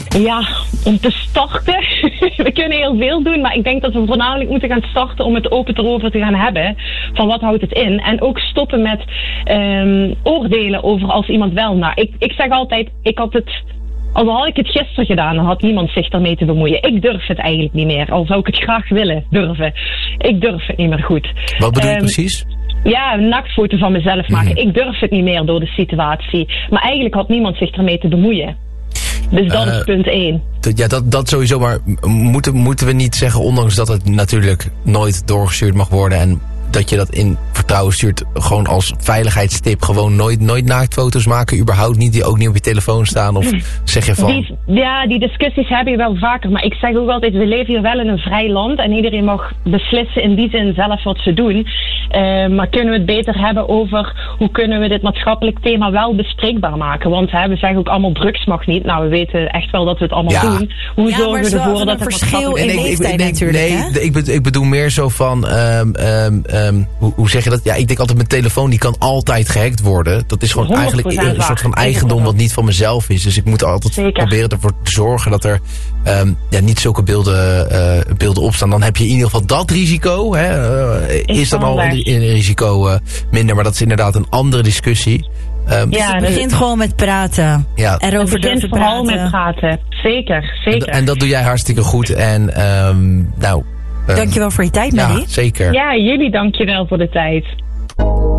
Ja, om te starten. We kunnen heel veel doen, maar ik denk dat we voornamelijk moeten gaan starten om het open erover te gaan hebben. Van wat houdt het in? En ook stoppen met oordelen over als iemand wel. Nou, ik zeg altijd, al had ik het gisteren gedaan, dan had niemand zich daarmee te bemoeien. Ik durf het eigenlijk niet meer, al zou ik het graag willen durven. Ik durf het niet meer goed. Wat bedoel je precies? Ja, een naaktfoto van mezelf maken. Ik durf het niet meer door de situatie. Maar eigenlijk had niemand zich ermee te bemoeien. Dus dat is punt 1. Ja, dat sowieso, maar moeten we niet zeggen, ondanks dat het natuurlijk nooit doorgestuurd mag worden en dat je dat in vertrouwen stuurt, gewoon als veiligheidstip, gewoon nooit naaktfoto's maken, überhaupt niet, die ook niet op je telefoon staan, of zeg je van... Die discussies heb je wel vaker, maar ik zeg ook altijd, we leven hier wel in een vrij land en iedereen mag beslissen in die zin zelf wat ze doen. Maar kunnen we het beter hebben over hoe kunnen we dit maatschappelijk thema wel bespreekbaar maken? Want we zeggen ook allemaal drugs mag niet. Nou, we weten echt wel dat we het allemaal doen. Hoe zorgen we ervoor dat het verschil in leeftijd natuurlijk, ik bedoel meer zo van... hoe zeg je dat? Ja, ik denk altijd, mijn telefoon die kan altijd gehackt worden. Dat is gewoon eigenlijk een soort van eigendom wat niet van mezelf is. Dus ik moet altijd proberen ervoor te zorgen dat er niet zulke beelden opstaan. Dan heb je in ieder geval dat risico. Is dan al een risico minder. Maar dat is inderdaad een andere discussie. Dus het begint gewoon met praten. Ja. Erover durven praten. Vooral met praten. Zeker. En dat doe jij hartstikke goed. En dankjewel voor je tijd, Marie. Ja, zeker. Ja, jullie dankjewel voor de tijd.